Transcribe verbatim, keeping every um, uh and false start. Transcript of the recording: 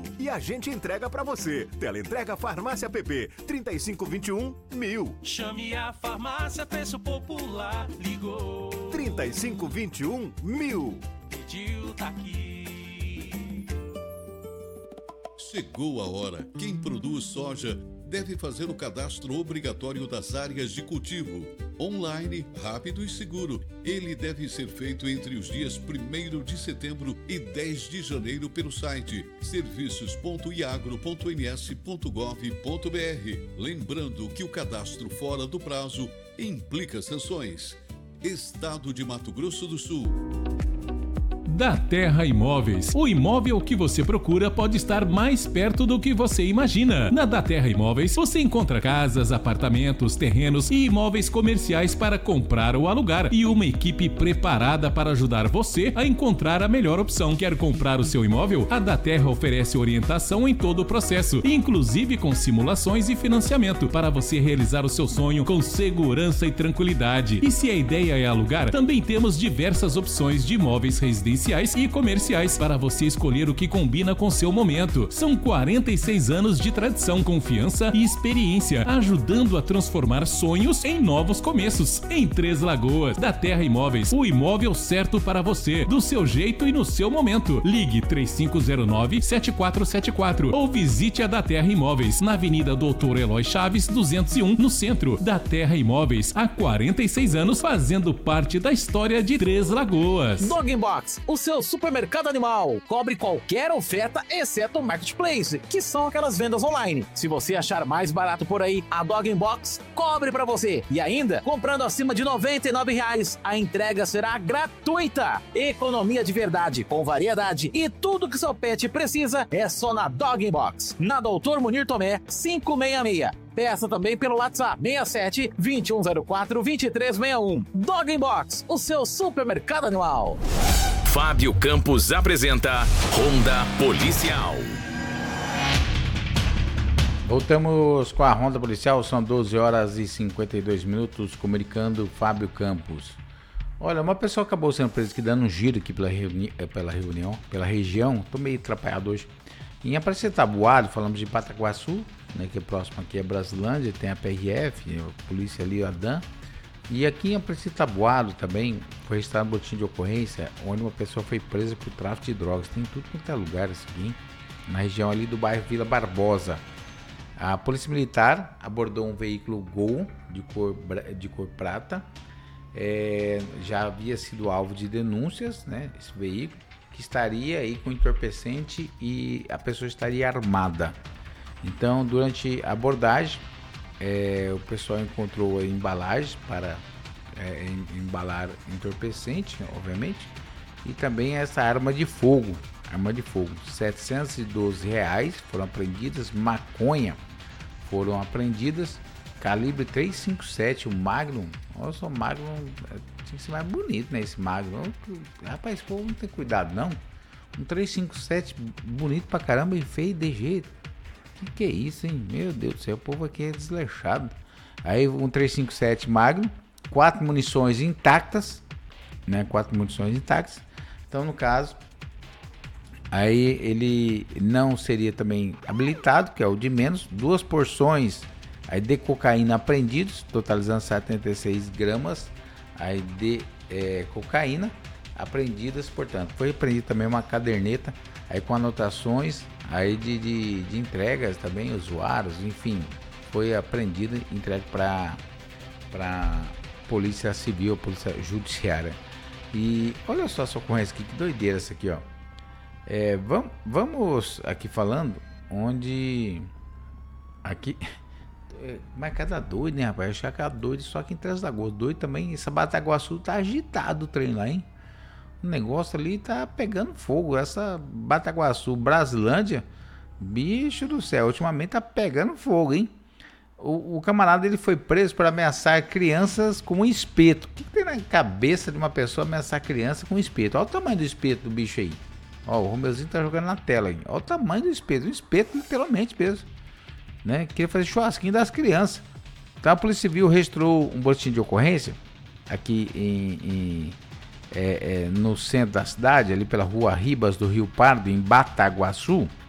mil. E a gente entrega pra você. Teleentrega Farmácia P P, trinta e cinco vinte e um, mil. Chame a farmácia, preço popular, ligou. trinta e cinco vinte e um, mil. Pediu, tá aqui. Chegou a hora. Quem produz soja deve fazer o cadastro obrigatório das áreas de cultivo. Online, rápido e seguro. Ele deve ser feito entre os dias primeiro de setembro e dez de janeiro pelo site serviços ponto iagro ponto m s ponto gov ponto b r. Lembrando que o cadastro fora do prazo implica sanções. Estado de Mato Grosso do Sul. Da Terra Imóveis. O imóvel que você procura pode estar mais perto do que você imagina. Na Da Terra Imóveis, você encontra casas, apartamentos, terrenos e imóveis comerciais para comprar ou alugar e uma equipe preparada para ajudar você a encontrar a melhor opção. Quer comprar o seu imóvel? A Da Terra oferece orientação em todo o processo, inclusive com simulações e financiamento, para você realizar o seu sonho com segurança e tranquilidade. E se a ideia é alugar, também temos diversas opções de imóveis residenciais e comerciais para você escolher o que combina com seu momento. São quarenta e seis anos de tradição, confiança e experiência, ajudando a transformar sonhos em novos começos. Em Três Lagoas, Da Terra Imóveis, o imóvel certo para você, do seu jeito e no seu momento. Ligue três cinco zero nove, sete quatro sete quatro ou visite a Da Terra Imóveis, na Avenida Doutor Eloy Chaves, duzentos e um, no centro. Da Terra Imóveis, há quarenta e seis anos, fazendo parte da história de Três Lagoas. Dog Box, o seu supermercado animal, cobre qualquer oferta exceto o Marketplace, que são aquelas vendas online. Se você achar mais barato por aí, a Dog Box cobre pra você. E ainda, comprando acima de noventa e nove reais, a entrega será gratuita. Economia de verdade, com variedade e tudo que seu pet precisa é só na Dog Box. Na Doutor Munir Tomé, quinhentos e sessenta e seis. Peça também pelo WhatsApp seis sete, dois um zero quatro, dois três seis um. Dog Box, o seu supermercado animal. Fábio Campos apresenta Ronda Policial. Voltamos com a Ronda Policial, são doze horas e cinquenta e dois minutos, comunicando Fábio Campos. Olha, uma pessoa acabou sendo presa aqui, dando um giro aqui pela, reuni- pela reunião, pela região, tô meio atrapalhado hoje. Em Aparecida Tabuado, falamos de Pataguaçu, né, que é próximo aqui é Brasilândia, tem a P R F, a polícia ali, o ADAM. E aqui em Aparecida Tabuado também foi registrado um boletim de ocorrência onde uma pessoa foi presa por tráfico de drogas. Tem tudo quanto é lugar assim, na região ali do bairro Vila Barbosa. A Polícia Militar abordou um veículo Gol de cor, de cor prata. É, já havia sido alvo de denúncias, né, esse veículo, que estaria aí com entorpecente e a pessoa estaria armada. Então, durante a abordagem, É, o pessoal encontrou embalagens para é, embalar entorpecente, obviamente, e também essa arma de fogo, arma de fogo, setecentos e doze reais foram apreendidas, maconha foram apreendidas, calibre trezentos e cinquenta e sete, o Magnum, olha só, o Magnum tinha que ser mais bonito, né, esse Magnum, rapaz, esse povo não tem cuidado não, um trezentos e cinquenta e sete bonito pra caramba e feio de jeito. Que que é isso, hein? Meu Deus do céu, o povo aqui é desleixado. Aí um trezentos e cinquenta e sete Magnum, quatro munições intactas, né? Quatro munições intactas. Então, no caso, aí ele não seria também habilitado, que é o de menos. Duas porções aí de cocaína apreendidos, totalizando setenta e seis gramas aí de é, cocaína apreendidas, portanto. Foi apreendida também uma caderneta aí com anotações aí de, de, de entregas também, usuários, enfim, foi apreendido e entregue para para Polícia Civil, Polícia Judiciária. E olha só essa ocorrência aqui, que doideira essa aqui, ó. É, vamos, vamos aqui falando onde aqui, mas cada doido, né, rapaz? Eu achei cada doido só aqui em Três Lagoas, doido também. Essa Bataguaçu tá agitado o trem lá, hein? O negócio ali tá pegando fogo. Essa Bataguaçu, Brasilândia, bicho do céu, ultimamente tá pegando fogo, hein? O, o camarada ele foi preso por ameaçar crianças com um espeto. O que, que tem na cabeça de uma pessoa ameaçar criança com um espeto? Olha o tamanho do espeto do bicho aí. Ó, o Romeuzinho tá jogando na tela aí. Olha o tamanho do espeto. Um espeto literalmente mesmo, né? Queria fazer churrasquinho das crianças. Então a Polícia Civil registrou um boletim de ocorrência aqui em... em É, é, no centro da cidade, ali pela rua Ribas do Rio Pardo, em Bataguaçu,